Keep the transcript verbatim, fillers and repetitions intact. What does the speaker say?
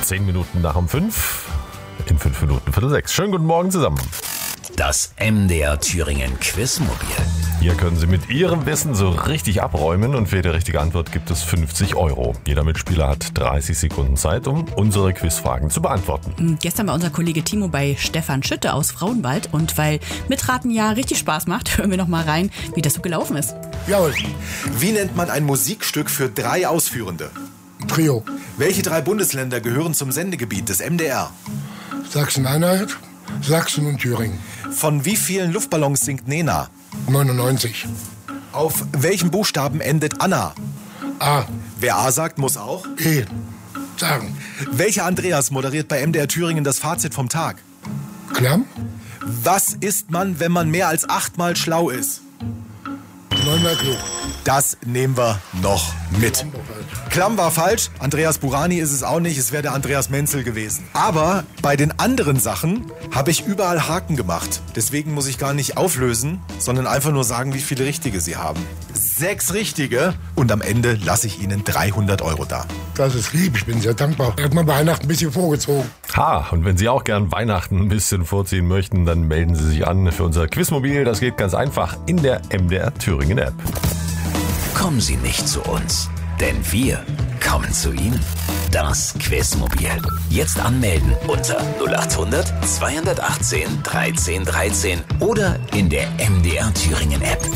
Zehn Minuten nach um fünf. In fünf Minuten Viertel sechs. Schönen guten Morgen zusammen. Das M D R Thüringen Quizmobil. Hier können Sie mit Ihrem Wissen so richtig abräumen und für jede richtige Antwort gibt es fünfzig Euro. Jeder Mitspieler hat dreißig Sekunden Zeit, um unsere Quizfragen zu beantworten. Gestern war unser Kollege Timo bei Stefan Schütte aus Frauenwald und weil Mitraten ja richtig Spaß macht, hören wir noch mal rein, wie das so gelaufen ist. Jawohl. Wie nennt man ein Musikstück für drei Ausführende? Trio. Welche drei Bundesländer gehören zum Sendegebiet des M D R? Sachsen-Anhalt, Sachsen und Thüringen. Von wie vielen Luftballons singt Nena? neunundneunzig. Auf welchem Buchstaben endet Anna? A. Wer A sagt, muss auch. E. Sagen. Welcher Andreas moderiert bei M D R Thüringen das Fazit vom Tag? Klamm. Was isst man, wenn man mehr als achtmal schlau ist? Neunmal klug. Das nehmen wir noch mit. Klamm war falsch, Andreas Burani ist es auch nicht, es wäre der Andreas Menzel gewesen. Aber bei den anderen Sachen habe ich überall Haken gemacht. Deswegen muss ich gar nicht auflösen, sondern einfach nur sagen, wie viele Richtige Sie haben. Sechs Richtige und am Ende lasse ich Ihnen dreihundert Euro da. Das ist lieb, ich bin sehr dankbar. Er hat mal Weihnachten ein bisschen vorgezogen. Ha, und wenn Sie auch gern Weihnachten ein bisschen vorziehen möchten, dann melden Sie sich an für unser Quizmobil. Das geht ganz einfach in der M D R Thüringen App. Kommen Sie nicht zu uns, denn wir kommen zu Ihnen. Das Quizmobil. Jetzt anmelden unter null acht hundert zweihundertachtzehn dreizehn dreizehn oder in der M D R Thüringen App.